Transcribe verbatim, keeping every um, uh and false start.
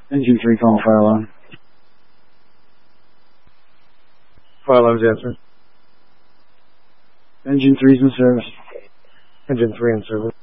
Engine three, call fire alarm. Fire alarm's answered. Engine three's in service. Engine three in service.